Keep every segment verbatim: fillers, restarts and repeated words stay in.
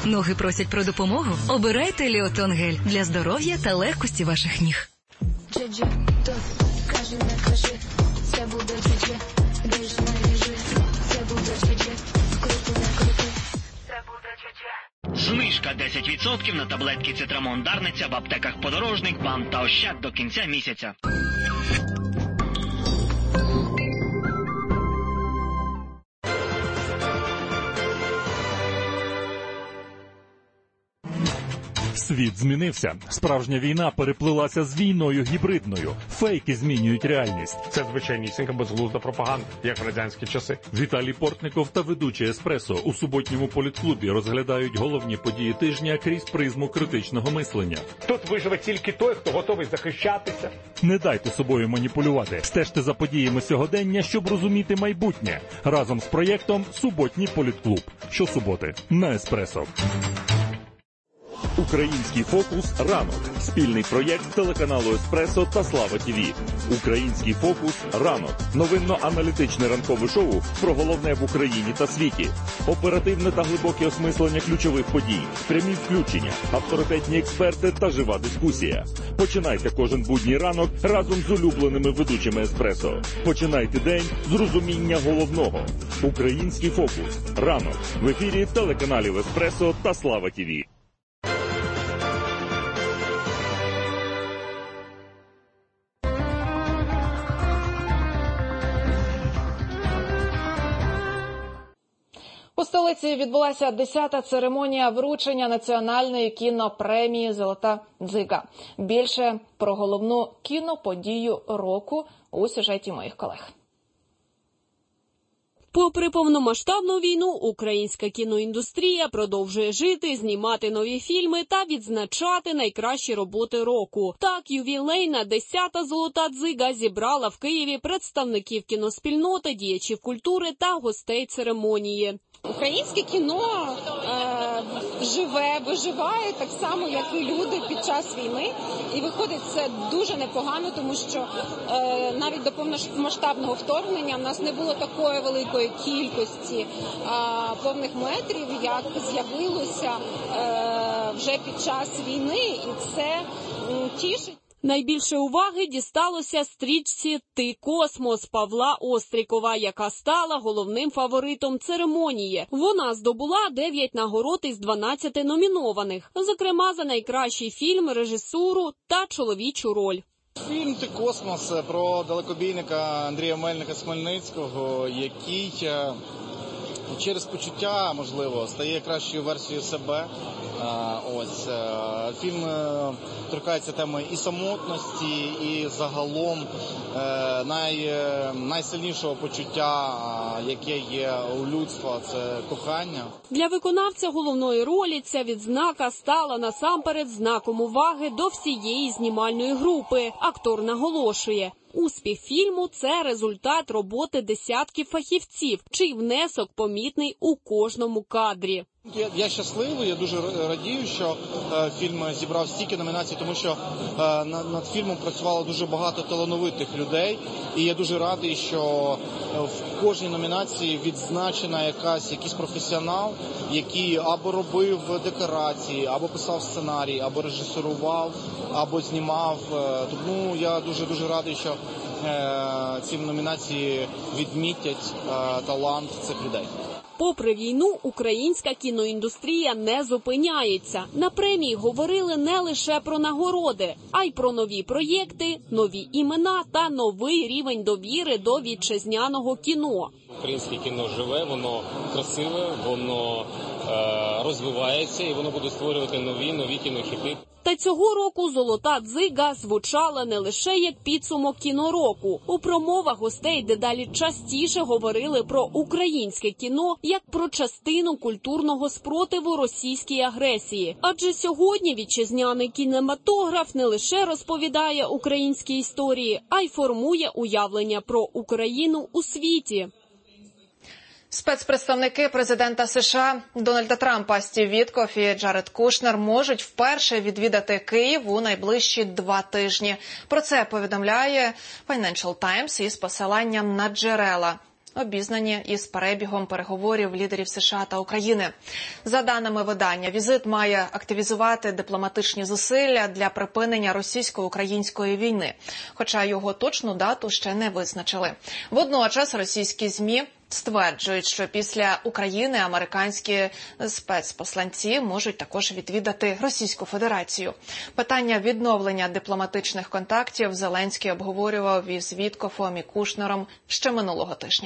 Ноги просять про допомогу? Обирайте Ліотон гель для здоров'я та легкості ваших ніг. Джеджі, то кажи, не кажи, це буде джеджі, біж не біжи, це буде джеджі, крути не крути, це буде джеджі. Знижка десять відсотків на таблетки Цитрамон Дарниця в аптеках Подорожник, Бам та Ощад до кінця місяця. Світ змінився. Справжня війна переплилася з війною гібридною. Фейки змінюють реальність. Це звичайнісінька безглузда пропаганда, як в радянські часи. Віталій Портников та ведучий «Еспресо» у суботньому політклубі розглядають головні події тижня крізь призму критичного мислення. Тут виживе тільки той, хто готовий захищатися. Не дайте собою маніпулювати. Стежте за подіями сьогодення, щоб розуміти майбутнє. Разом з проєктом «Суботній політклуб». Щосуботи на «Еспресо». Український фокус «Ранок» – спільний проєкт телеканалу «Еспресо» та Слава ТІВІ. Український фокус «Ранок» – новинно-аналітичне ранкове шоу про головне в Україні та світі. Оперативне та глибоке осмислення ключових подій, прямі включення, авторитетні експерти та жива дискусія. Починайте кожен будній ранок разом з улюбленими ведучими «Еспресо». Починайте день з розуміння головного. Український фокус «Ранок» в ефірі телеканалів «Еспресо» та Слава ТІВІ. У столиці відбулася десята церемонія вручення національної кінопремії «Золота дзига». Більше про головну кіноподію року у сюжеті моїх колег. Попри повномасштабну війну, українська кіноіндустрія продовжує жити, знімати нові фільми та відзначати найкращі роботи року. Так, ювілейна десята «Золота дзига» зібрала в Києві представників кіноспільноти, діячів культури та гостей церемонії. Українське кіно е, живе, виживає так само, як і люди під час війни. І виходить це дуже непогано, тому що е, навіть до повномасштабного вторгнення в нас не було такої великої кількості е, повних метрів, як з'явилося е, вже під час війни, і це м, тішить. Найбільше уваги дісталося стрічці «Ти космос» Павла Острікова, яка стала головним фаворитом церемонії. Вона здобула дев'ять нагород із дванадцяти номінованих, зокрема за найкращий фільм, режисуру та чоловічу роль. Фільм «Ти космос» про далекобійника Андрія Мельника з Хмельницького, який через почуття, можливо, стає кращою версією себе. Ось фільм торкається теми і самотності, і загалом най, найсильнішого почуття, яке є у людства, це кохання. Для виконавця головної ролі ця відзнака стала насамперед знаком уваги до всієї знімальної групи. Актор наголошує, успіх фільму – це результат роботи десятків фахівців, чий внесок помітний у кожному кадрі. Я, я щасливий, я дуже радію, що е, фільм зібрав стільки номінацій, тому що е, над, над фільмом працювало дуже багато талановитих людей. І я дуже радий, що в кожній номінації відзначена якась, якийсь професіонал, який або робив декорації, або писав сценарій, або режисурував, або знімав. Тому я дуже-дуже радий, що е, ці номінації відмітять е, талант цих людей. Попри війну, українська кіноіндустрія не зупиняється. На премії говорили не лише про нагороди, а й про нові проєкти, нові імена та новий рівень довіри до вітчизняного кіно. Українське кіно живе, воно красиве, воно е, розвивається і воно буде створювати нові, нові кінохіти. Та цього року «Золота дзига» звучала не лише як підсумок кінороку. У промовах гостей дедалі частіше говорили про українське кіно як про частину культурного спротиву російській агресії. Адже сьогодні вітчизняний кінематограф не лише розповідає українські історії, а й формує уявлення про Україну у світі. Спецпредставники президента США Дональда Трампа Стів Віткоф і Джаред Кушнер можуть вперше відвідати Київ у найближчі два тижні. Про це повідомляє Financial Times із посиланням на джерела. обізнані із перебігом переговорів лідерів США та України. За даними видання, візит має активізувати дипломатичні зусилля для припинення російсько-української війни, хоча його точну дату ще не визначили. Водночас російські ЗМІ стверджують, що після України американські спецпосланці можуть також відвідати Російську Федерацію. Питання відновлення дипломатичних контактів Зеленський обговорював із Віткофом і Кушнером ще минулого тижня.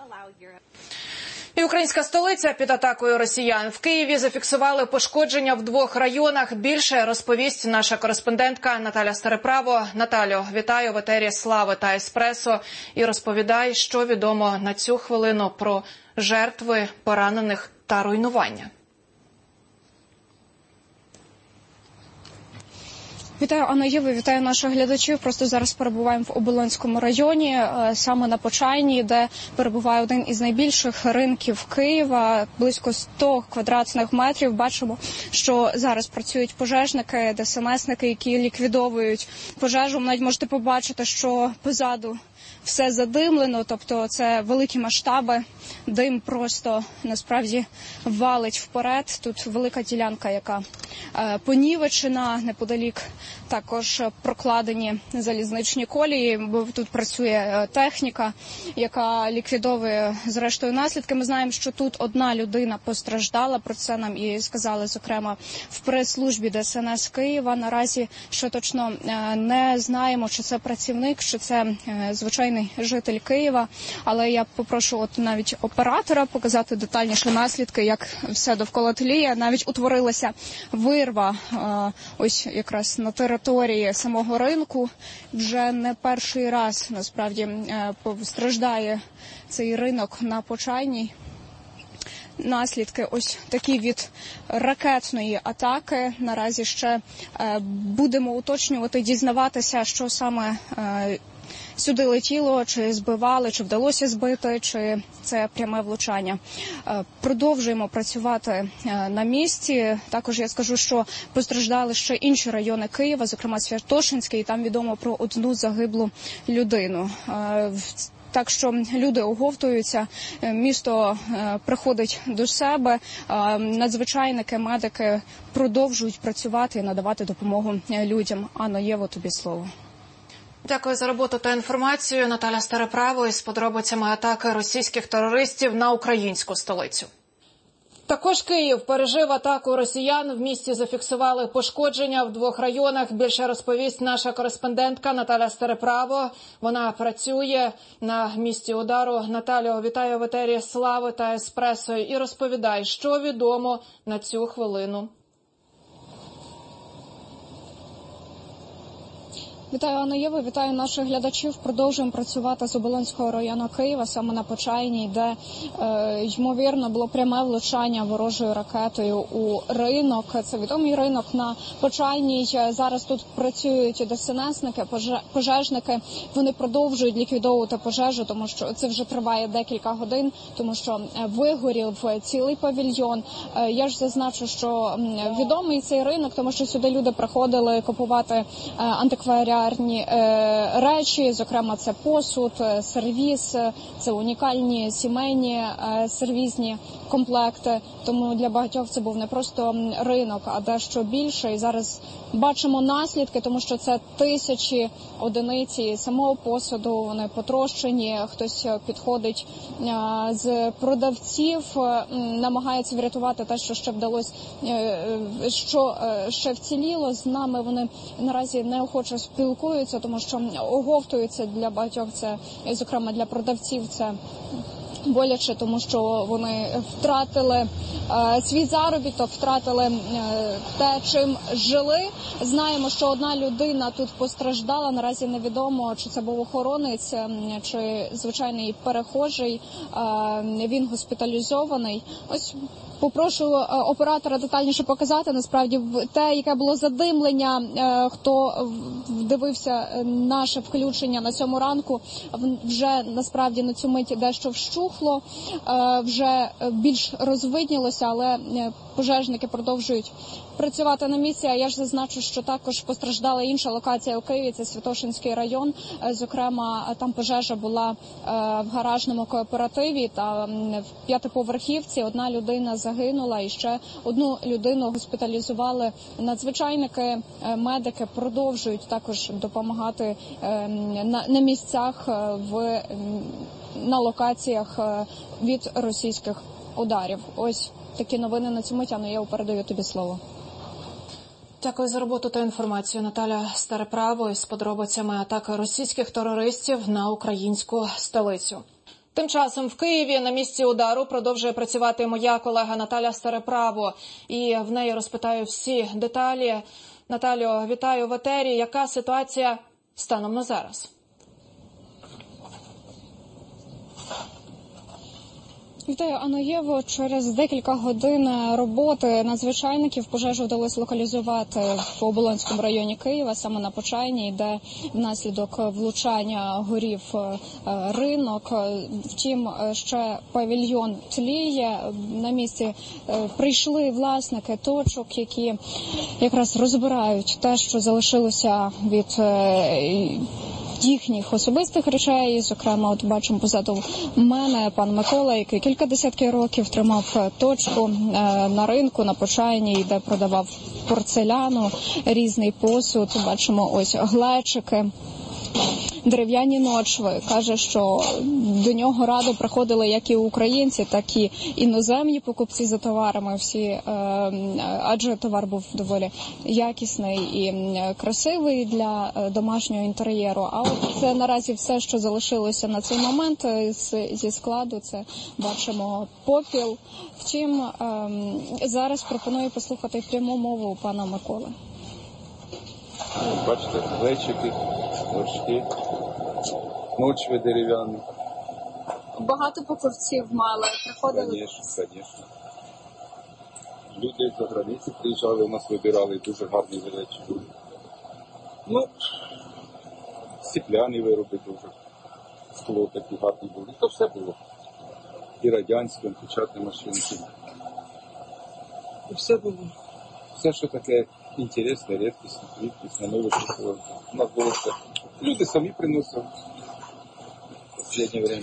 І українська столиця під атакою росіян. В Києві зафіксували пошкодження в двох районах. Більше розповість наша кореспондентка Наталя Стареправо. Наталю, вітаю в етері «Слави» та «Еспресо» і розповідай, що відомо на цю хвилину про жертви, поранених та руйнування. Вітаю, Анна Єва, вітаю наших глядачів. Просто зараз перебуваємо в Оболонському районі, саме на Почайній, де перебуває один із найбільших ринків Києва, близько сто квадратних метрів. Бачимо, що зараз працюють пожежники, ДСНСники, які ліквідовують пожежу. Навіть можете побачити, що позаду все задимлено, тобто це великі масштаби, дим просто насправді валить вперед. Тут велика ділянка, яка е, понівечена, неподалік також прокладені залізничні колії, бо тут працює техніка, яка ліквідовує зрештою наслідки. Ми знаємо, що тут одна людина постраждала, про це нам і сказали, зокрема, в прес-службі ДСНС Києва. Наразі ще точно е, не знаємо, чи це працівник, чи це е, звичайний житель Києва, але я попрошу от навіть оператора показати детальніше наслідки, як все довкола тліє. Навіть утворилася вирва ось якраз на території самого ринку. Вже не перший раз, насправді, постраждає цей ринок на Почайній. Наслідки ось такі від ракетної атаки. Наразі ще будемо уточнювати, дізнаватися, що саме сюди летіло, чи збивали, чи вдалося збити, чи це пряме влучання. Продовжуємо працювати на місці. Також я скажу, що постраждали ще інші райони Києва, зокрема Святошинський, і там відомо про одну загиблу людину. Так що люди оговтуються, місто приходить до себе, надзвичайники, медики продовжують працювати і надавати допомогу людям. Анно, Єво, тобі слово. Дякую за роботу та інформацію. Наталя Стареправо із подробицями атаки російських терористів на українську столицю. Також Київ пережив атаку росіян. В місті зафіксували пошкодження в двох районах. Більше розповість наша кореспондентка Наталя Стареправо. Вона працює на місці удару. Наталю, вітаю в етері «Слави» та «Еспресо» і розповідай, що відомо на цю хвилину. Вітаю, Анна Єва, вітаю наших глядачів. Продовжуємо працювати з Оболонського району Києва, саме на Почайній, де, е, ймовірно, було пряме влучання ворожою ракетою у ринок. Це відомий ринок на Почайній. Зараз тут працюють ДСНСники, пожежники. Вони продовжують ліквідовувати пожежу, тому що це вже триває декілька годин, тому що вигорів цілий павільйон. Е, я ж зазначу, що відомий цей ринок, тому що сюди люди приходили купувати е, антикваріат речі, зокрема це посуд, сервіз, це унікальні сімейні сервізні комплекти. Тому для багатьох це був не просто ринок, а дещо більше. І зараз бачимо наслідки, тому що це тисячі одиниці самого посуду, вони потрощені, хтось підходить з продавців, намагається врятувати те, що ще вдалося, що ще вціліло. З нами вони наразі неохоче спілкуються, тому що оговтуються. Для багатьох це, зокрема для продавців, це боляче, тому що вони втратили е, свій заробіток, втратили е, те, чим жили. Знаємо, що одна людина тут постраждала. Наразі невідомо, чи це був охоронець, чи звичайний перехожий. Е, він госпіталізований. Ось попрошу оператора детальніше показати, насправді, те, яке було задимлення, хто дивився наше включення на сьому ранку, вже, насправді, на цю мить дещо вщухло, вже більш розвиднілося, але пожежники продовжують працювати на місці. А я ж зазначу, що також постраждала інша локація у Києві, це Святошинський район. Зокрема, там пожежа була в гаражному кооперативі та в п'ятиповерхівці. Одна людина загинула і ще одну людину госпіталізували. Надзвичайники, медики продовжують також допомагати на, на місцях, в, на локаціях від російських ударів. Ось такі новини на цьому. Тяно, я передаю тобі слово. Дякую за роботу та інформацію. Наталя Стареправо із подробицями атаки російських терористів на українську столицю. Тим часом в Києві на місці удару продовжує працювати моя колега Наталя Стареправо. І в неї розпитаю всі деталі. Наталю, вітаю в етері. Яка ситуація станом на зараз? Вітаю, Аноєво. Через декілька годин роботи надзвичайників пожежу вдалося локалізувати в Оболонському районі Києва, саме на Почайній, де внаслідок влучання горів ринок. Втім, ще павільйон тліє. На місці прийшли власники точок, які якраз розбирають те, що залишилося від їхніх особистих речей. Зокрема, от бачимо позаду мене пан Микола, який кілька десятків років тримав точку на ринку на Почайній, де продавав порцеляну, різний посуд. Бачимо ось глечики, дерев'яні ночви. Каже, що до нього радо приходили як і українці, так і іноземні покупці за товарами. Всі, адже товар був доволі якісний і красивий для домашнього інтер'єру. А от це наразі все, що залишилося на цей момент зі складу. Це бачимо попіл. Втім, зараз пропоную послухати пряму мову у пана Миколи. Бачите, глечики, горшки, ночви дерев'яні. Багато покупців мали, приходили? Звісно, звісно. Люди з-за границі приїжджали, у нас вибирали дуже гарні речі. Ну, стекляні вироби дуже, скло такі гарні були. То все було. І радянські, і печатні машинки. І все було. Все, що таке інтересне, рідкісне, рідкісне, нове приходило. У нас було все. Люди самі приносили в останнє время.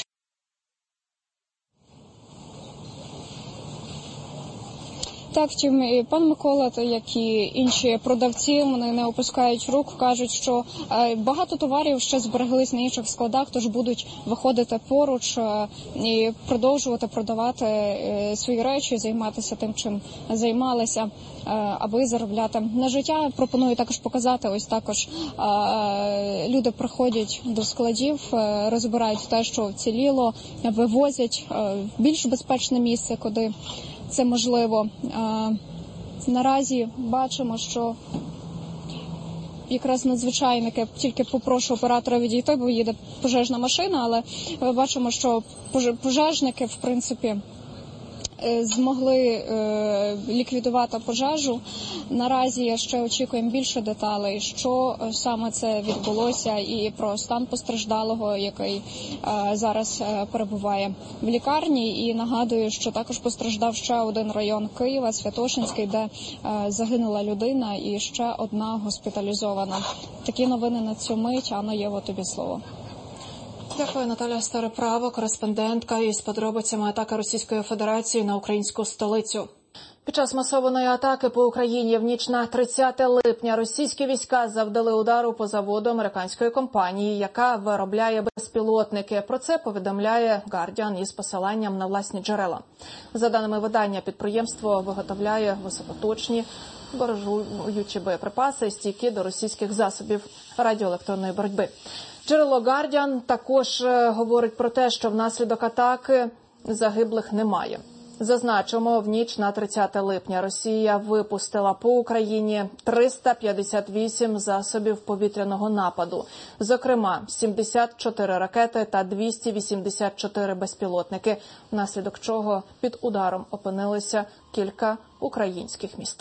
Так, втім, і пан Микола, як і інші продавці, вони не опускають рук, кажуть, що багато товарів ще збереглись на інших складах, тож будуть виходити поруч і продовжувати продавати свої речі, займатися тим, чим займалися, аби заробляти на життя. Пропоную також показати, ось також люди приходять до складів, розбирають те, що вціліло, вивозять в більш безпечне місце, куди це можливо. Наразі бачимо, що якраз надзвичайники, тільки попрошу оператора відійти, бо їде пожежна машина, але бачимо, що пожежники, в принципі, змогли е, ліквідувати пожежу. Наразі ще очікуємо більше деталей, що саме це відбулося, і про стан постраждалого, який е, зараз е, перебуває в лікарні. І нагадую, що також постраждав ще один район Києва, Святошинський, де е, загинула людина і ще одна госпіталізована. Такі новини на цю мить. Аноєво, тобі слово. Дякую, Наталя Стареправо, кореспондентка із подробицями атаки Російської Федерації на українську столицю. Під час масованої атаки по Україні в ніч на тридцяте липня російські війська завдали удару по заводу американської компанії, яка виробляє безпілотники. Про це повідомляє Guardian із посиланням на власні джерела. За даними видання, підприємство виготовляє високоточні баражуючі боєприпаси, стійкі до російських засобів радіоелектронної боротьби. Джерело Guardian також говорить про те, що внаслідок атаки загиблих немає. Зазначимо, в ніч на тридцяте липня Росія випустила по Україні триста п'ятдесят вісім засобів повітряного нападу. Зокрема, сімдесят чотири ракети та двісті вісімдесят чотири безпілотники, внаслідок чого під ударом опинилися кілька українських міст.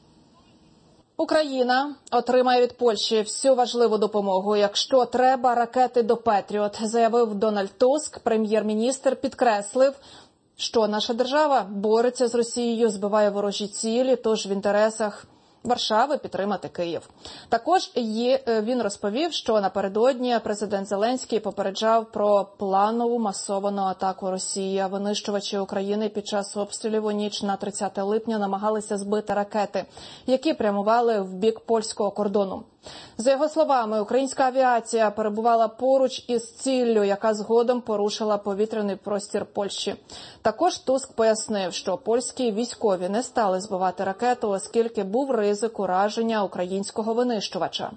Україна отримає від Польщі всю важливу допомогу. Якщо треба, ракети до Петріот, заявив Дональд Туск. Прем'єр-міністр підкреслив, що наша держава бореться з Росією, збиває ворожі цілі, тож в інтересах Варшави підтримати Київ. Також є, він розповів, що напередодні президент Зеленський попереджав про планову масовану атаку Росії. Винищувачі України під час обстрілів у ніч на тридцяте липня намагалися збити ракети, які прямували в бік польського кордону. За його словами, українська авіація перебувала поруч із ціллю, яка згодом порушила повітряний простір Польщі. Також Туск пояснив, що польські військові не стали збивати ракету, оскільки був ризик ураження українського винищувача.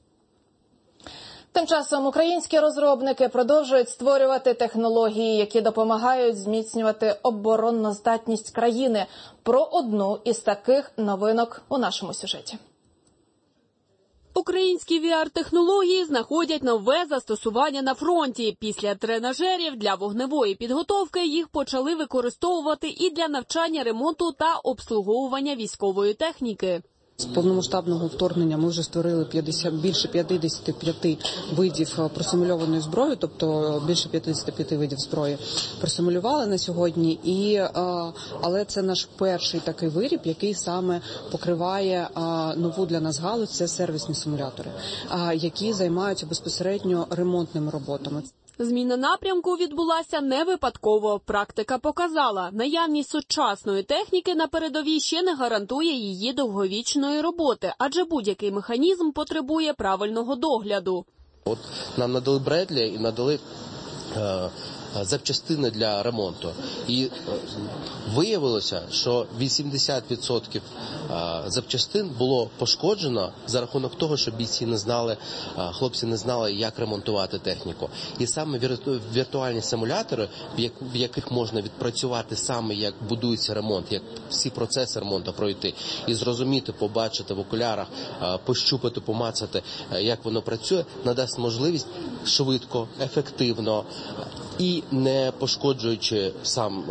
Тим часом українські розробники продовжують створювати технології, які допомагають зміцнювати оборонноздатність країни. Про одну із таких новинок у нашому сюжеті. Українські ві ар-технології знаходять нове застосування на фронті. Після тренажерів для вогневої підготовки їх почали використовувати і для навчання ремонту та обслуговування військової техніки. З повномасштабного вторгнення ми вже створили п'ятдесят, більше п'ятдесят п'ять видів просимульованої зброї, тобто більше п'ятдесят п'ять видів зброї просимулювали на сьогодні. І, але це наш перший такий виріб, який саме покриває нову для нас галузь – це сервісні симулятори, які займаються безпосередньо ремонтними роботами. Зміна напрямку відбулася не випадково. Практика показала, наявність сучасної техніки на передовій ще не гарантує її довговічної роботи, адже будь-який механізм потребує правильного догляду. От нам надали Бредлі і надали е, запчастини для ремонту. І е, виявилося, що вісімдесят відсотків е, запчастин було пошкоджено за рахунок того, що бійці не знали, е, хлопці не знали, як ремонтувати техніку. І саме вірту, віртуальні симулятори, в, як, в яких можна відпрацювати саме, як будується ремонт, як всі процеси ремонту пройти, і зрозуміти, побачити в окулярах, е, пощупати, помацати, е, як воно працює, надасть можливість швидко, ефективно і не пошкоджуючи сам,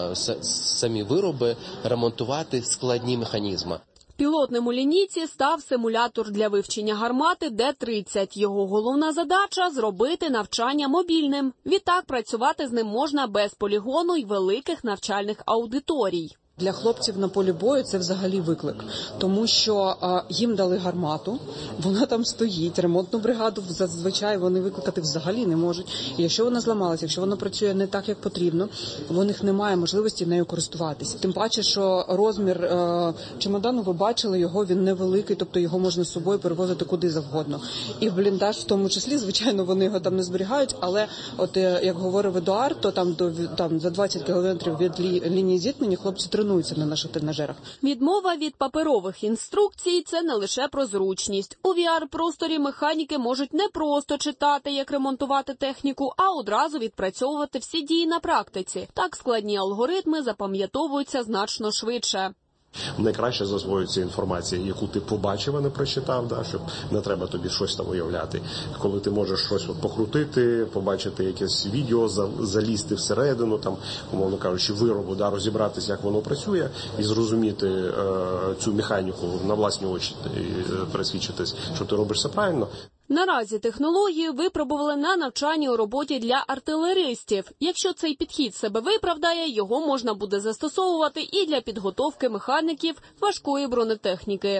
самі вироби, ремонтувати складні механізми. Пілотним у лінійці став симулятор для вивчення гармати Д тридцять. Його головна задача – зробити навчання мобільним. Відтак працювати з ним можна без полігону й великих навчальних аудиторій. Для хлопців на полі бою це взагалі виклик, тому що а, їм дали гармату, вона там стоїть, ремонтну бригаду зазвичай вони викликати взагалі не можуть. І якщо вона зламалася, якщо вона працює не так, як потрібно, у них немає можливості нею користуватися. Тим паче, що розмір е, чемодану, ви бачили, його він невеликий, тобто його можна з собою перевозити куди завгодно. І в бліндаж в тому числі, звичайно, вони його там не зберігають, але от е, як говорив Едуард, то там, до, там за двадцять кілометрів від лі, лінії зіткнення хлопці тренуються на наших тренажерах. Відмова від паперових інструкцій – це не лише про зручність. У ві ар-просторі механіки можуть не просто читати, як ремонтувати техніку, а одразу відпрацьовувати всі дії на практиці. Так складні алгоритми запам'ятовуються значно швидше. Найкраще засвоюється інформація, яку ти побачив, а не прочитав, да, щоб не треба тобі щось там уявляти. Коли ти можеш щось от покрутити, побачити якесь відео, залізти всередину, там, умовно кажучи, виробу, да, розібратися, як воно працює, і зрозуміти е, цю механіку на власні очі, і пересвідчитись, що ти робиш все правильно. Наразі технологію випробували на навчанні у роботі для артилеристів. Якщо цей підхід себе виправдає, його можна буде застосовувати і для підготовки механіків важкої бронетехніки.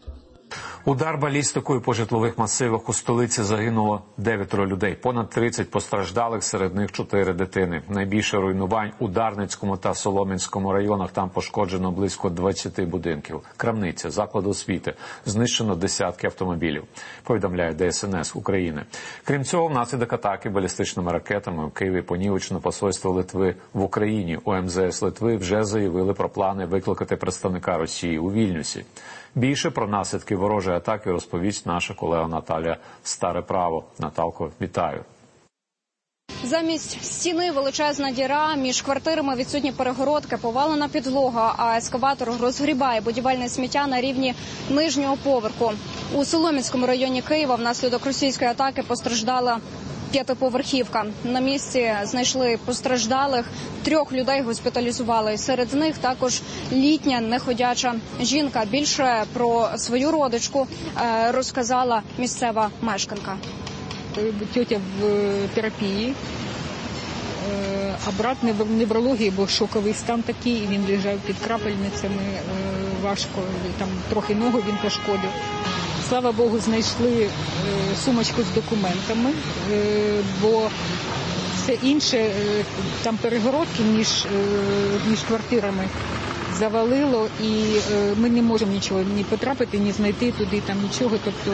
Удар балістикою по житлових масивах у столиці загинуло дев'ятеро людей. Понад тридцять постраждалих, серед них чотири дитини. Найбільше руйнувань у Дарницькому та Солом'янському районах. Там пошкоджено близько двадцяти будинків. Крамниця, заклад освіти. Знищено десятки автомобілів, повідомляє Де Ес Ен Ес України. Крім цього, внаслідок атаки балістичними ракетами у Києві понівечено посольство Литви в Україні. У Ем Зе Ес Литви вже заявили про плани викликати представника Росії у Вільнюсі. Більше про наслідки ворожої атаки розповість наша колега Наталія Старе-Право. Наталко, вітаю. Замість стіни величезна діра, між квартирами відсутні перегородки, повалена підлога, а ескаватор розгрібає будівельне сміття на рівні нижнього поверху. У Солом'янському районі Києва внаслідок російської атаки постраждала п'ятиповерхівка. На місці знайшли постраждалих, трьох людей госпіталізували. Серед них також літня неходяча жінка. Більше про свою родичку розказала місцева мешканка. Тетя в терапії, А брат неврології, бо шоковий стан такий, і він лежав під крапельницями, важко, там трохи ногу він пошкодив. Слава Богу, знайшли сумочку з документами, бо все інше, там перегородки між, між квартирами завалило, і ми не можемо нічого ні потрапити, ні знайти туди, там нічого, тобто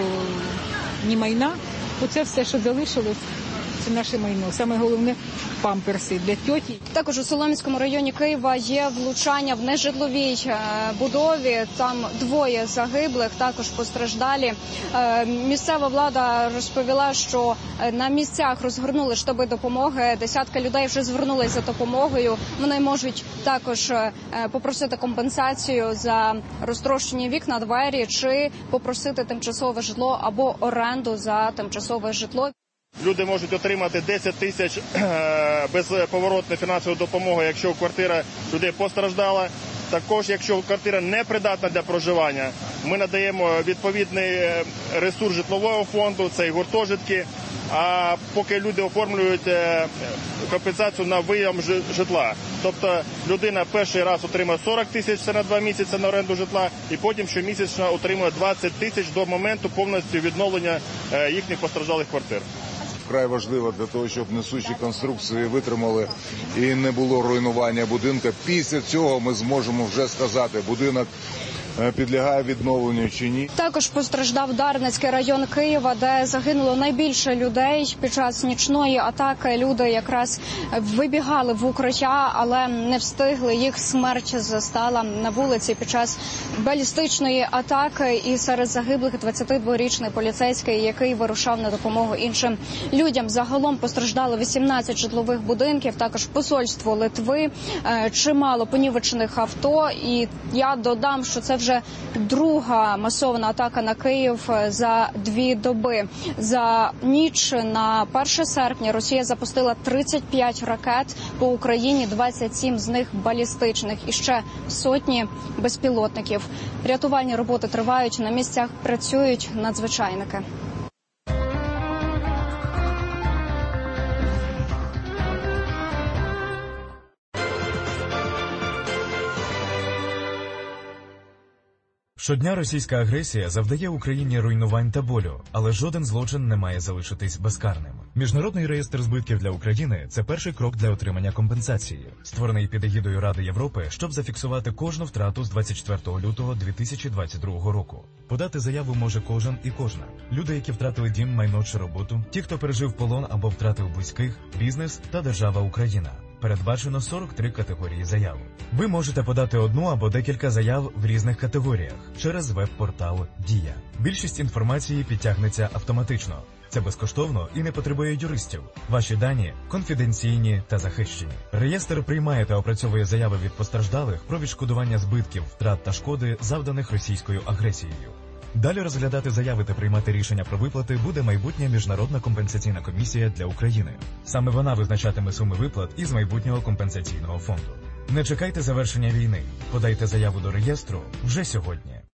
ні майна. Оце все, що залишилось, це наше майно. Саме головне – памперси для тьоті. Також у Солом'янському районі Києва є влучання в нежитловій будові. Там двоє загиблих, також постраждалі. Місцева влада розповіла, що на місцях розгорнули штаби допомоги. Десятка людей вже звернулися за допомогою. Вони можуть також попросити компенсацію за розтрощені вікна, двері чи попросити тимчасове житло або оренду за тимчасове житло. Люди можуть отримати десять тисяч безповоротної фінансової допомоги, якщо квартира людей постраждала. Також, якщо квартира не придатна для проживання, ми надаємо відповідний ресурс житлового фонду, це і гуртожитки. А поки люди оформлюють компенсацію на вийом житла. Тобто людина перший раз отримує сорок тисяч, це на два місяці на оренду житла, і потім щомісячно отримує двадцять тисяч до моменту повністю відновлення їхніх постраждалих квартир. Вкрай важливо для того, щоб несучі конструкції витримали і не було руйнування будинку. Після цього ми зможемо вже сказати, будинок підлягає відновленню чи ні. Також постраждав Дарницький район Києва, де загинуло найбільше людей під час нічної атаки. Люди якраз вибігали в укриття, але не встигли. Їх смерть застала на вулиці під час балістичної атаки. І серед загиблих двадцятидворічний поліцейський, який вирушав на допомогу іншим людям. Загалом постраждало вісімнадцять житлових будинків, також посольство Литви, чимало понівечених авто. І я додам, що це вже друга масована атака на Київ за дві доби. За ніч на перше серпня Росія запустила тридцять п'ять ракет по Україні, двадцять сім з них балістичних і ще сотні безпілотників. Рятувальні роботи тривають, на місцях працюють надзвичайники. Щодня російська агресія завдає Україні руйнувань та болю, але жоден злочин не має залишитись безкарним. Міжнародний реєстр збитків для України – це перший крок для отримання компенсації, створений під егідою Ради Європи, щоб зафіксувати кожну втрату з двадцять четвертого лютого дві тисячі двадцять другого року. Подати заяву може кожен і кожна. Люди, які втратили дім, майно чи роботу, ті, хто пережив полон або втратив близьких, бізнес та держава Україна. Передбачено сорок три категорії заяв. Ви можете подати одну або декілька заяв в різних категоріях через веб-портал «Дія». Більшість інформації підтягнеться автоматично. Це безкоштовно і не потребує юристів. Ваші дані конфіденційні та захищені. Реєстр приймає та опрацьовує заяви від постраждалих про відшкодування збитків, втрат та шкоди, завданих російською агресією. Далі розглядати заяви та приймати рішення про виплати буде майбутня Міжнародна компенсаційна комісія для України. Саме вона визначатиме суми виплат із майбутнього компенсаційного фонду. Не чекайте завершення війни. Подайте заяву до реєстру вже сьогодні.